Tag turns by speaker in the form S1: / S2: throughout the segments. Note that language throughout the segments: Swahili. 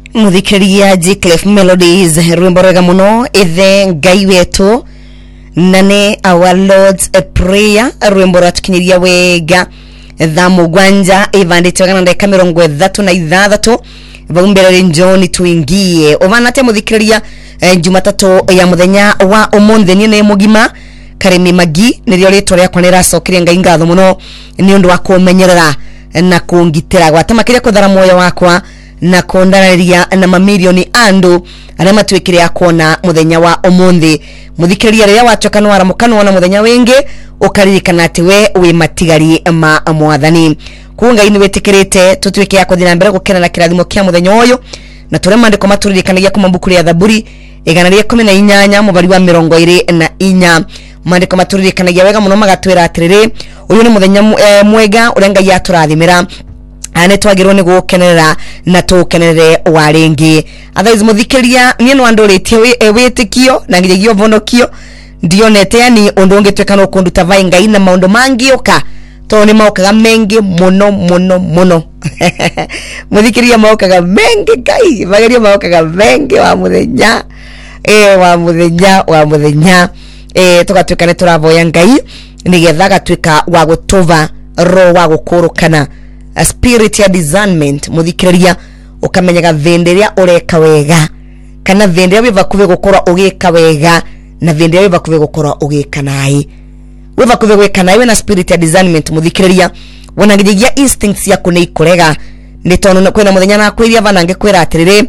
S1: Muthikiriria G-Clef Melodies rwimbo rwega muno ithe ngai wetu nane our Lord's Prayer rwimbo rwatukinyiria wega thamu gwanja ivandite kana ndeka 36 vaumbere njoni tuingie ovanate muthikiriria Jumatatu ya muthenya wa umuthi ni mugima Karemi Magi nirio ritwa riakwa niracokiria ngai ngatho muno ni undu wa kumenyerera na kungitira gwatamakiria kuthara moyo wakwa na kondanaria na mamilioni andu aria matwikire akona muthenya wa umuthi muthikiriria ria wachoka no aramukano na muthenya wingi ukaririkana ati we wi matigari ma mwathani kunga ini wetikirite tutwike yakuthina mbere gukena na kirathimo kia muthenya uyu na turemandiko maturirikanagia kumambuku ya Thaburi 118 mubari wa 24 mandiko maturirikanagia wega muno magatwira atiriri uyu ni muthenya mwega urenga ya turathimira ane twagirwo ni gukenerera na tukenerere waringi athaiz muthikiria nie no anduritie witikio na ngigio vonokio ndionete yani undu ungitweka no kunduta vai ngai na maundu mangi oka to ni maukaga mengi muno muthikiria maukaga mengi ngai bageria maukaga mengi wa muthenya wa muthenya tugatwika ni turavoya ngai nigetha gatwika wa gutova ro wa gukurukana a spirit ya discernment muthikiriria ukamenyaga venderia ureka wega kana venderia wivakuve gukora ugika wega na venderia wivakuve gukora ugika nai wivakuve gwika nai na spirit ya discernment muthikiriria wonangigia instincts yaku ni ikurega ni tono kwena muthenya na kwiria vanange kwira atiriri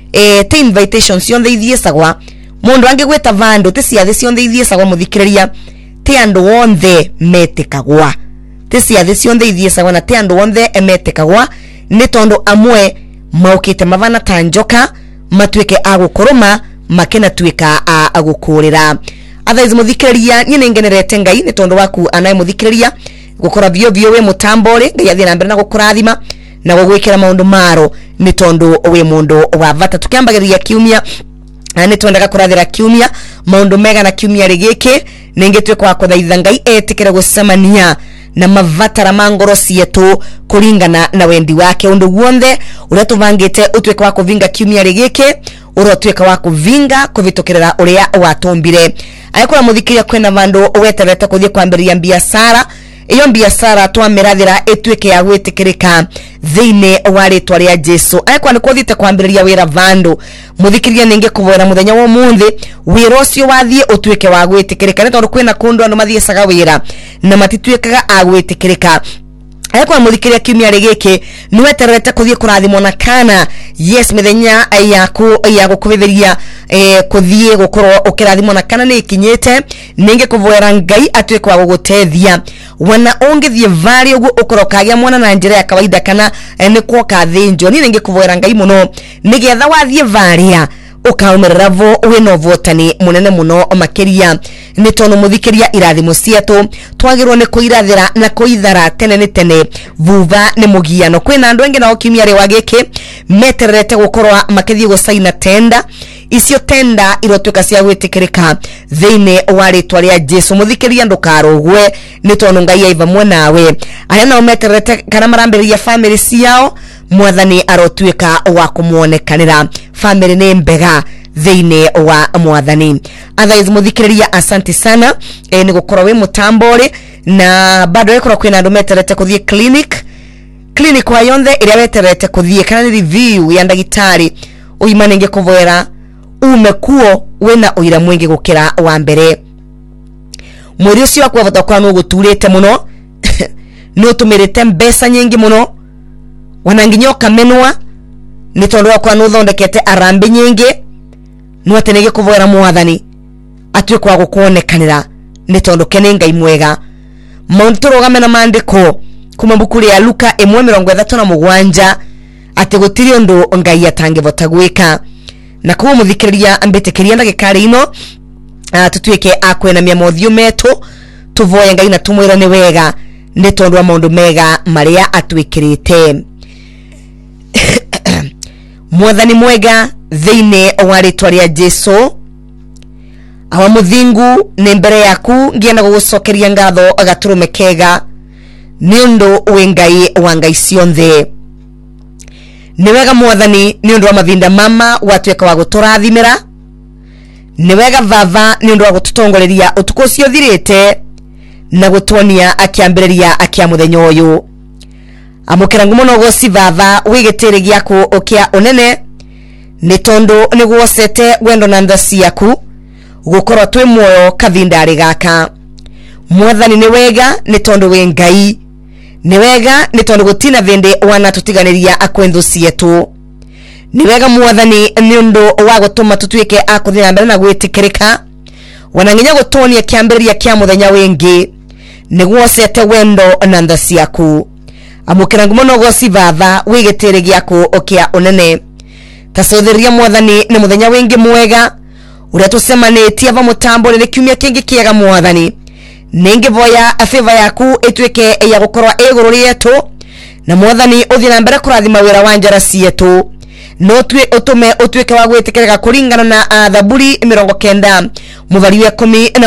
S1: te invitations yonthe ithiesagwa mundu angigweta vandu te ciathe cionthe ithiesagwa muthikiriria te andu wonthe metikagwa tesiathe cionthe ithiesagwa na te andu wonthe emetekagwa ni tondu amwe maukite mavana tanjoka matwike agukoroma makena twika agukurira athaiz muthikiriria nyine ngenerete ngai ni tondu waku anaye muthikiriria gukora bio we mutambore ngai athie na mbere na gukurathima na gugwikira maundu maro ni tondu we mundu wa vata tukiambagiria kiumia ani twendaga kurathira kiumia maundu mega na kiumia rigiki ningetwika wa kuthaitha ngai etikire gucemania na mavatara mangoro cietu kuringana na wendi wake undu guonthe uria tuvangite utweka wa kuvinga kiumia rigiki urotweka wa kuvinga kuvitukirira uria watombire ayikora muthikiria kwena vandu weterete kuthie kwambiria biashara iyo biashara twamirathira etweke ya gwitikirika thiine wa ritwa ria Jesu ayikora ni kuthite kwambiria wira vandu muthikiria ninge kuvora muthenya wa umuthi wira ucio wathie utweke wa gwitikirika ni tondu kwena kundu andu mathiesaga wira na matitwekaga agwitikirika ayikora muthikiria kiumia rigiki niweterete kuthie kurathimo na kana yes mithenya yaku ya gukuvitheria kuthie gukorwo ukirathimo na kana ni ikinyite ninge kuvwera ngai atweke wa gugutethia wana ungithie vari ugu ukorokagia mwana na njira ya kawaida kana ni kwoka thinjo ni ninge kuvwera ngai muno nigetha wathie varia ukaumerera vo wino votani munene muno makiria ni tono muthikiria irathimo cietu twagirwo ni kuirathira na kuithara tene ni tene vuva ni mugiano kwina andu engi na okimia ri wagiki meterete gukorwa makithie gusaina tenda icio tenda irotweka cia gwitikirika thiine wa ritwa ria Jesu muthikiria ndukarugwe ni tono ngai aiva mwenawe aria na meterete kana marambiria family ciao mwathani arotweka wa kumuonekanira family ni mbega thiine wa mwathani athaiz muthikiriria asante sana ni gukora we mutambore na bado ikora kwina andu meterete kuthie clinic wa yonthe iria weterete kuthie kana ni review ya ndagitari uimanenge kuvwera umekuo wena uira mwingi gukira wa mbere mwiri ucio wakwa vota kwa no guturite muno no tumirite mbesa nyingi muno wananginyoka menwa ni tondu wakwa no thondekete arambi nyingi no atenege kuvwera mwathani atwe kwa gukuonekanira ni tondu kene ngai mwega maundu turugame na mandiko kuma bukuri ya Luka 1:37 ati gutiri undu ngai atangivota gwika na kuwa muthikiriria ambitikiria ndagikari ino tutwike akwena mia mothio metu tuvoye ngai na tumwira ni wega ni tondu wa maundu mega maria atwikirite mwathani mwega thiine wa ritwa ria Jesu awa muthingu ni mbere yaku ngienda gugucokeria ngatho agaturume kega ni undu wi ngai wa ngai cionthe ni wega mwathani ni undu wa mavinda mama watweka wa guturathimira, ni wega vava ni undu wa gututongoreria utuko ucio thirite na gutonia akiambiriria akia muthenya uyu. Amukira ngumo no gosi vava wigitiri giaku ukia unene ni tondu ni guosete wendo na ndasi yaku gukorwo twi muoyo kavindari gaka. Mwathani ni wega ni tondu we Ngai, ni wega ni tondu gutina vende wana tutiganiria akwendhu cietu. Ni wega mwathani ni undu wa gutuma tutwike akuthira mbere na gwitikirika wananginya gutonia kiambiriria kia muthenya wingi ni guosete wendo na ndasi yaku. Amukira ngumo no gosi vava wigitiri giaku ukia unene tasothiria mwathani ni muthenya wingi mwega uria tusemanitie va mutambo ni kiumia kingi kiega mwathani. Ningi voya favor yaku itwike ya gukorwa iguru rietu na mwathani uthira mbere kurathima wira wa njara cietu no twe utume utwike wa gwitikirika kuringana na Zaburi 90 muthari wa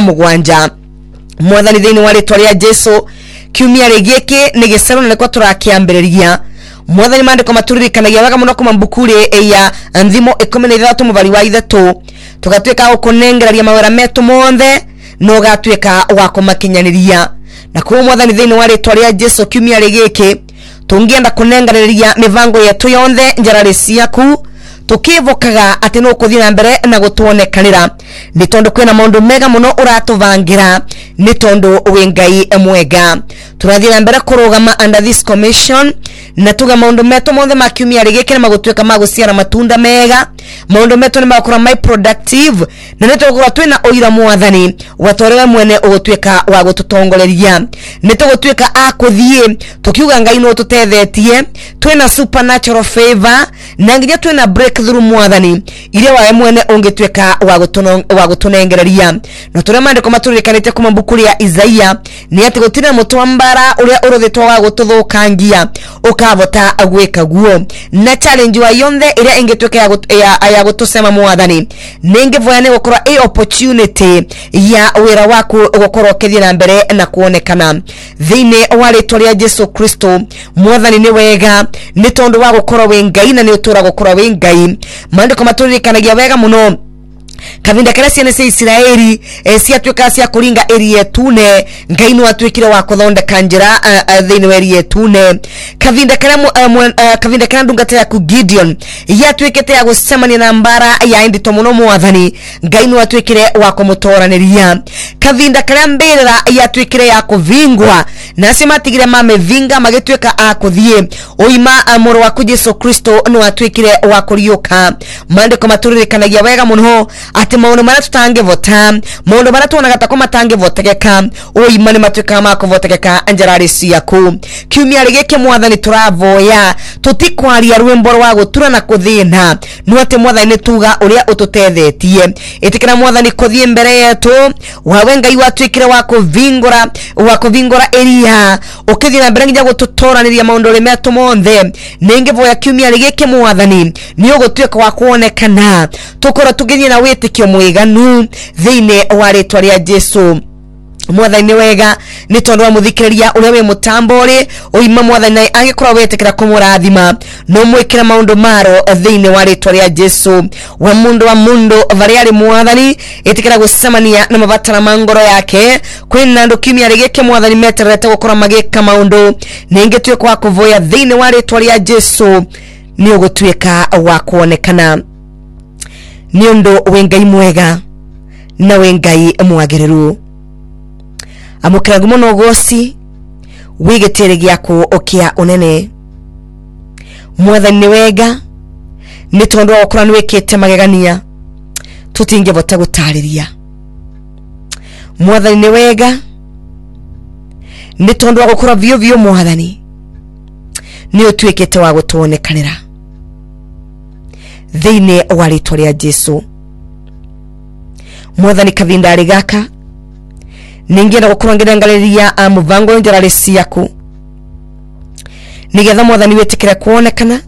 S1: 17. Mwathani thiini wa ritwa ria Jesu kiumia rigiki ni gisero na kwa turakiambiriria. Mwathani mandiko maturirikanagia wega muno kuma mbukuri ya Nthimo 13 muthari wa 3 tugatwika gukunengeraria mawira metu monthe no gatwika wa kumakinyaniria. Na kwa mwathani thiini wa ritwa ria Jesu kiumia rigiki tungienda kunengereria mivango yetu yonthe njarari ciaku tukivokaga ati no kuthira mbere na gutuonekanira ni tondu kwina maundu mega muno uratuvangira ni tondu we Ngai mwega. Turathira mbere kurugama under this commission na tuga maundu metu monthe makiumia rigiki na magutweka maguciara matunda mega. Maundu metu ni makura my productive na nitugura twina oira mwathani watorewe mwene ugutweka wa gututongoreria nitugutweka akuthie tukiuga Ngai no tutethetie twina supernatural favor na nginya twina breakthrough mwathani ile wae mwene ungitweka wa gutunengereria. No tore mandiko maturikanite kuma mbukuri ya Isaia ni ati gutira mutu wa mbara uria uruthitwa wa gututhukangia ukavota agweka guo na challenge wa yonthe ile ingitweka ya gutusema mwathani ningi voya ni gukorwa a opportunity ya wira waku gukorwa kithira mbere na kuonekana thiini wa ritwa ria Jesu Kristo. Mwathani ni wega ni tondu wa gukorwa we Ngai na ni utura gukorwa we Ngai. Mandiko maturirikanagia wega muno kavinda kala ciana cia Israeli ciatwika cia kuringa area tune Ngai no atwikire wa kuthondeka njira thiini wa area tune. Kavinda kala ndungata ya ku Gideon yatwikite ya gucemania na mbara ya indito muno mwathani Ngai no atwikire wa kumutoraniria. Kavinda kala mbirira yatwikire ya kuvingwa na simatigire mamevinga magitwika akuthie oima muru wa Jesu Kristo no atwikire wa kuriuka. Mandiko maturirikanagia wega muno ati maundu mara tutangivota maundu mara tuonaga ta kumatangivotegeka oima ni matwika makuvotegeka njarari ciaku. Kiumia rigiki mwathani turavoya tutikwaria rwimbo rwa gutura na kuthina no ati mwathani ni tuga uria ututethetie itikira mwathani kuthie mbere yetu wawe Ngai watwikire wa kuvingura eria ukithira mbere nginya gututoraniria maundu ri metu monthe ningi voya kiumia rigiki mwathani ni ugutwika wa kuonekana tukora tugithie na witikio mwiganu thiini wa ritwa ria Jesu. Mwathani ni wega ni tondu wa muthikiriria uria we mutambori oima mwathani angikorwa wetikira kumurathima no mwikira maundu maro thiini wa ritwa ria Jesu. Wa mundu vari ari mwathani itikira gucemania na mavatara mangoro yake kwina ndu kiumia rigiki mwathani meterete gukora magika maundu ningi twika wa kuvoya thiini wa ritwa ria Jesu ni ugutwika wa kuonekana ni undu we Ngai mwega na we Ngai mwagiriru. Amukira ngumo no gosi wigitiri giaku ukia unene. Mwathani ni wega ni tondu wa gukora nwikite magegania tutingivota gutariria. Mwathani ni wega ni tondu wa gukora vio mwathani ni utwikite wa gutuonekanira thiini wa ritwa ria Jesu. Mwathani kavindari gaka ningienda gukorwa ngirengereria muvango njarari ciaku nigetha mwathani witikire kuonekana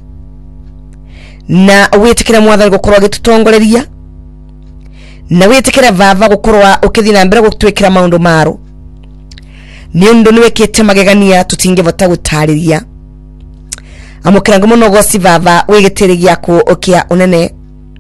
S1: na witikire mwathani gukorwa gitutongoreria na witikire vava gukorwa ukithina mbere gutwikira maundu maro ni undu ni wikite magegania tutingivota gutariria. amukira ngono gosi baba wigitiri gyako okia unene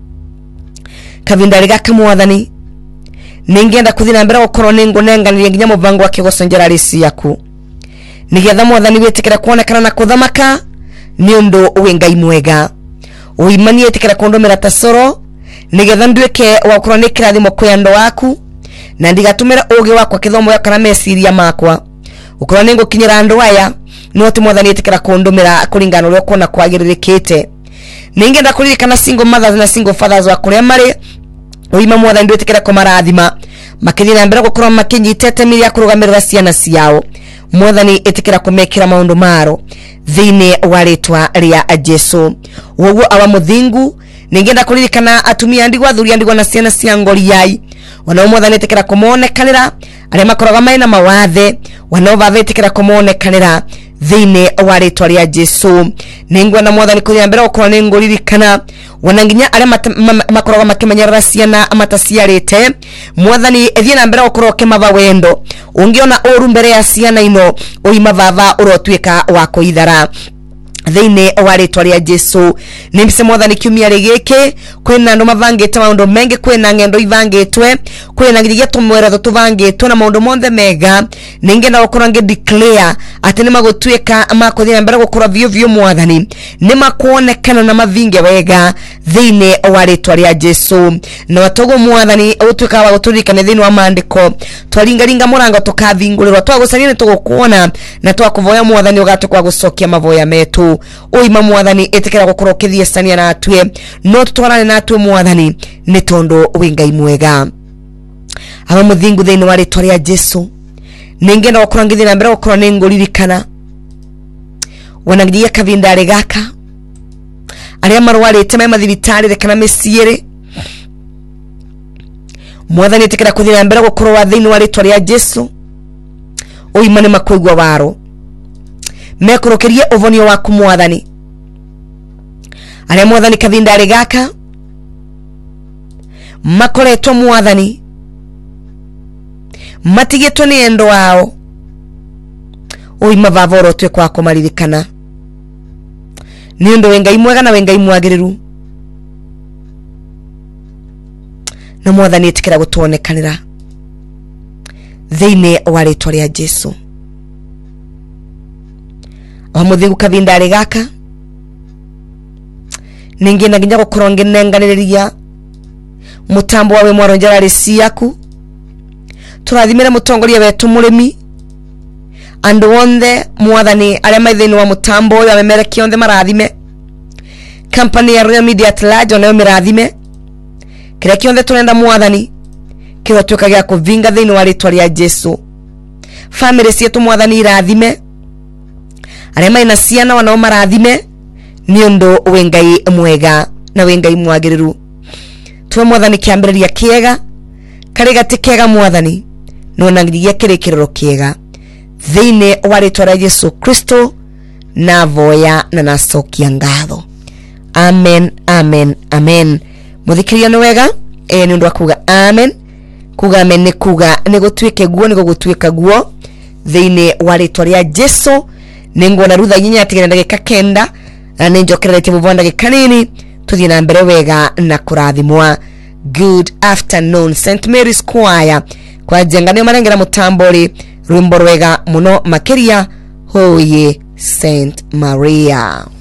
S1: kavinda riga kamwathani ningenda kuthina mbere gukoro ningo nenganirie nginya mubango wake gosonjera risi yaku nigetha mwathani wetikira kuonekana na kuthamaka ni undu wengai mwega uimani etikira kondomera tasoro nigetha ndweke wa kurone kirathimo kwendo waku na ndigatumira ugi wakwa kithomo kana mesiria makwa ukorwo ningo kinyira andu aya no ti mwathani etikira kondomera kuringana uria kona kwagiririkite ningenda kuririkana single mothers na single fathers wa kuria mari uima mwathani ndwetikira kumarathima makithina mbere gukorwo makinyitete miri ya kurugamirira ciana ciao mwathani etikira kumekira maundu maro thine wa ritwa ria Jesu woguo aba muthingu ningenda kuririkana atumia ndigwa thuria ndigwa na ciana cia ngori yai wana mwathani etikira kumonekanira aria makoraga maina mawathe wana bavetikira kumonekanira thine wa ritwa ria Jesu ningwa na mwathani kuthia mbere gukorwo ninguririkana wana nginya aria makoraga makimenyerera ciana amataciarite mwathani ethie na mbere gukorwo kimaba wendo ungiona uru mbere ya ciana ino uima baba urotwika wa kuithara thine wa ritwa ria Jesu nimbise mwathani kiumia rigiki kwina andu mavangite maundu mengi kwina ngendo ivangitwe kwina nginya tumweretho tuvangitwe na maundu monthe mega ningenda gukorwo ngi declare ati ni magutwika makuthia mbere gukorwo vyo mwathani ni makuonekana na mavinge wega thine wa ritwa ria Jesu na watogo mwathani utwika wa guturikana thine wa maandiko twaringaringa murango tukavingulirwa twagucaria tugukuona na twakuvoya mwathani ugatukwa gucokia mavoya metu uima mwathani etikira gukorwo kithiesania na atue no tutwarane na atue mwathani ni tondu wingai mwega aba muthingu thini wa ritwa ria Jesu ningenda gukorwo ngithina mbere gukorwo ninguririkana wanagiria kavindare gaka aria marwarite me mathibitarire kana miciire mwathani etikira kuthina mbere gukorwo wa thini wa ritwa ria Jesu uima ni makuigwa waro mekorokerie uvonio waku mwathani aria mwathani kavindare gaka makoretwo mwathani matigitwo ni endo wao uima vavoro twe kwa kumaririkana ni undu wengai mwega na wengai mwagiriru na mwathani etikira gutuonekanira thine wa ritwa ria Jesu amuthingu kavindare gaka ningenda nginya gukorwo nginenganiriria mutambo wawe mwaronjera risi yaku turathimire mutongoria wetu murimi andu onthe mwathani aria maithini wa mutambo uyu amemere kionthe marathime company ya Royal Media at large onayo mirathime kira kionthe turenda mwathani kiro tuka gya kuvinga thini wa ritwa ria Jesu family cietu mwathani irathime aria maina ciana wanao marathime ni undu wengai mwega na wengai mwagiriru tuwe mwathani kiambiriria kiega kari gatikega mwathani nona ngiria kirikiriro kiega thine wa ritwa ria Yesu Kristo na voya na nacokia ngatho amen amen amen muthikiria ni wega ni undu akuga amen kuga amen ni kuga ni gutwike guo ni gugutwika guo thine wa ritwa ria Jesu ningona rutha nyinya atigana ndagika kenda na ninjokerete muvonda gikanini tuthie na mbere wega na kurathimwa good afternoon St Mary's Choir kwa jengano marengera mutambori rwimbo rwega muno makiria hoye Saint Maria.